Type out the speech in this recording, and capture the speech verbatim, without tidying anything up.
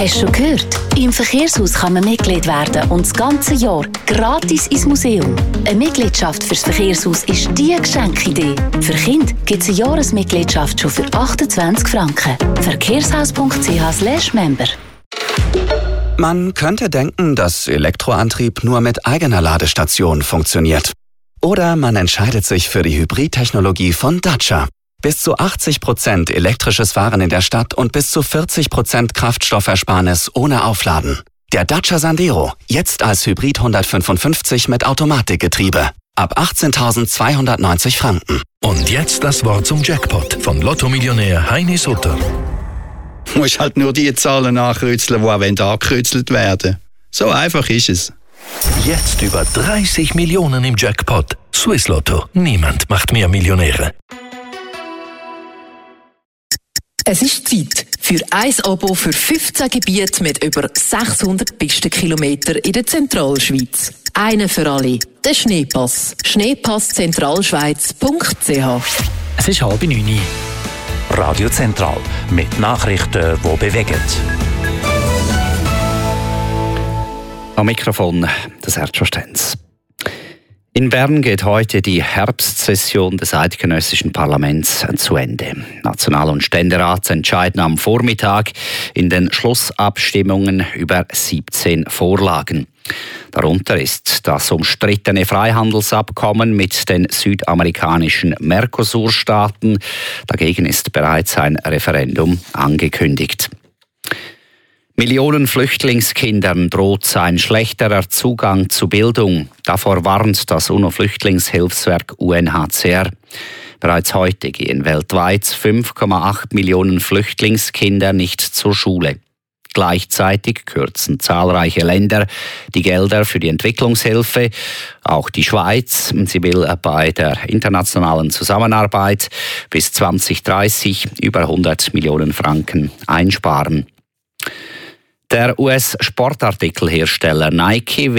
Hast du schon gehört? Im Verkehrshaus kann man Mitglied werden und das ganze Jahr gratis ins Museum. Eine Mitgliedschaft fürs Verkehrshaus ist die Geschenkidee. Für Kinder gibt es eine Jahresmitgliedschaft schon für achtundzwanzig Franken. verkehrshaus punkt c h slash member. Man könnte denken, dass Elektroantrieb nur mit eigener Ladestation funktioniert. Oder man entscheidet sich für die Hybridtechnologie von Dacia. Bis zu achtzig Prozent elektrisches Fahren in der Stadt und bis zu vierzig Prozent Kraftstoffersparnis ohne Aufladen. Der Dacia Sandero, jetzt als Hybrid hundertfünfundfünfzig mit Automatikgetriebe. Ab achtzehntausendzweihundertneunzig Franken. Und jetzt das Wort zum Jackpot von Lotto-Millionär Heini Sutter. Du musst halt nur die Zahlen nachkreuzeln, die angekreuzelt werden. So einfach ist es. Jetzt über dreißig Millionen im Jackpot. Swiss Lotto. Niemand macht mehr Millionäre. Es ist Zeit für ein Abo für fünfzehn Gebiete mit über sechshundert Pistenkilometern in der Zentralschweiz. Einen für alle. Der Schneepass. schneepass zentralschweiz punkt c h. Es ist halb neun. Radio Zentral mit Nachrichten, die bewegen. Am Mikrofon das Sergio Stenz. In Bern geht heute die Herbstsession des eidgenössischen Parlaments zu Ende. National- und Ständerat entscheiden am Vormittag in den Schlussabstimmungen über siebzehn Vorlagen. Darunter ist das umstrittene Freihandelsabkommen mit den südamerikanischen Mercosur-Staaten. Dagegen ist bereits ein Referendum angekündigt. Millionen Flüchtlingskindern droht ein schlechterer Zugang zu Bildung. Davor warnt das UNO-Flüchtlingshilfswerk U N H C R. Bereits heute gehen weltweit fünf Komma acht Millionen Flüchtlingskinder nicht zur Schule. Gleichzeitig kürzen zahlreiche Länder die Gelder für die Entwicklungshilfe. Auch die Schweiz. Sie will bei der internationalen Zusammenarbeit bis zwanzig dreißig über hundert Millionen Franken einsparen. Der U S-Sportartikelhersteller Nike will